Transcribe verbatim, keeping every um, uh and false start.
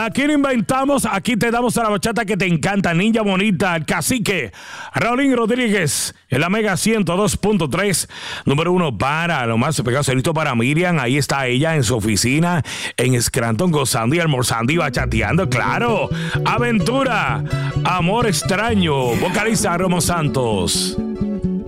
Aquí no inventamos, aquí te damos a la bachata que te encanta. Niña bonita, el cacique Raulín Rodríguez en la Mega ciento dos punto tres. Número uno para lo más pegado. Saludito para Miriam. Ahí está ella en su oficina en Scranton, gozando y almorzando y bachateando. Claro. Aventura, amor extraño. Vocalista Romo Santos.